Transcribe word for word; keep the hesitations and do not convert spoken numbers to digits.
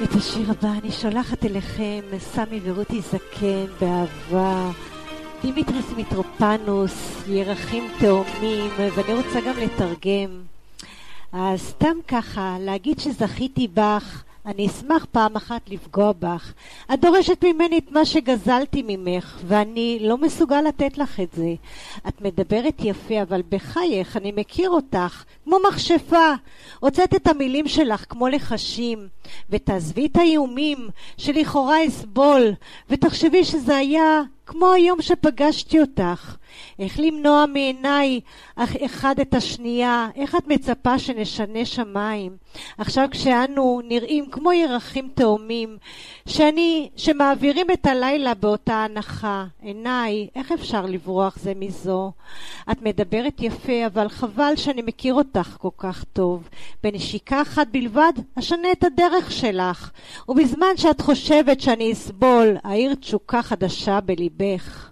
את השיר הבא אני שולחת אליכם, סמי ורותי זקן, באהבה, דימיטריס מיטרופנוס, ירחים תאומים, ואני רוצה גם לתרגם. אז סתם ככה, להגיד שזכיתי בך, אני אשמח פעם אחת לפגוע בך. את דורשת ממני את מה שגזלתי ממך, ואני לא מסוגל לתת לך את זה. את מדברת יפה, אבל בחייך אני מכיר אותך, כמו מכשפה. הוצאת את המילים שלך כמו לחשים, ותעזבי את האיומים שלכאורה אסבול, ותחשבי שזה היה כמו היום שפגשתי אותך. איך למנוע מעיניי אחד את השנייה? איך את מצפה שנשנה שמיים? עכשיו כשאנו נראים כמו ירחים תאומים, שאני, שמעבירים את הלילה באותה הנחה, עיניי, איך אפשר לברוח זה מזו? את מדברת יפה, אבל חבל שאני מכיר אותך כל כך טוב. בנשיקה אחת בלבד, אשנה את הדרך שלך, ובזמן שאת חושבת שאני אסבול, העיר תשוקה חדשה בליבך.